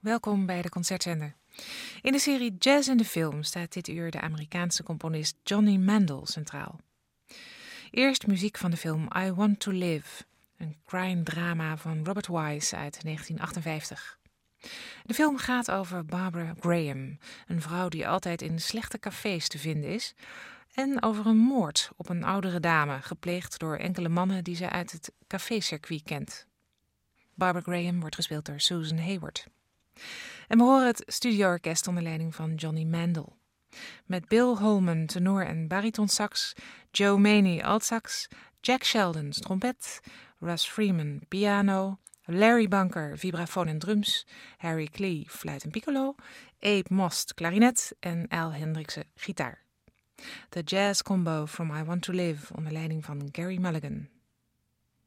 welkom bij de Concertzender. In de serie Jazz in de Film staat dit uur de Amerikaanse componist Johnny Mandel centraal. Eerst muziek van de film I Want to Live, een crime-drama van Robert Wise uit 1958. De film gaat over Barbara Graham, een vrouw die altijd in slechte cafés te vinden is, en over een moord op een oudere dame, gepleegd door enkele mannen die ze uit het cafécircuit kent. Barbara Graham wordt gespeeld door Susan Hayward. En we horen het studioorkest onder leiding van Johnny Mandel. Met Bill Holman, tenor en baritonsax, Joe Maney altsax, Jack Sheldon trompet, Russ Freeman piano, Larry Bunker vibrafoon en drums, Harry Klee fluit en piccolo, Abe Most klarinet en Al Hendriksen gitaar. De jazz combo From I Want to Live onder leiding van Gary Mulligan.